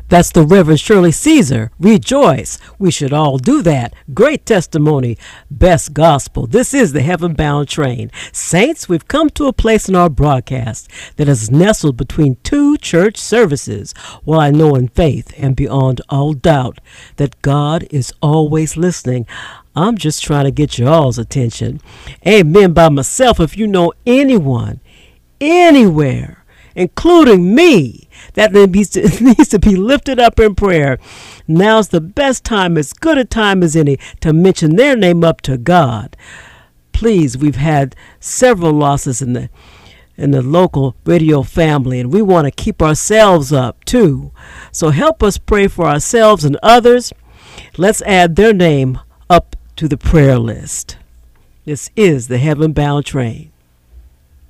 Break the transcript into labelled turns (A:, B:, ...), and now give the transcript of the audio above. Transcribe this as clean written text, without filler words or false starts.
A: That's the Reverend Shirley Caesar. Rejoice. We should all do that. Great testimony. Best gospel. This is the Heaven Bound Train. Saints, we've come to a place in our broadcast that is nestled between two church services. Well, I know in faith and beyond all doubt that God is always listening. I'm just trying to get your all's attention. Amen by myself. If you know anyone, anywhere, including me, that needs to be lifted up in prayer, now's the best time, as good a time as any, to mention their name up to God. Please, we've had several losses in the local radio family, and we want to keep ourselves up too. So help us pray for ourselves and others. Let's add their name up to the prayer list. This is the Heaven Bound Train.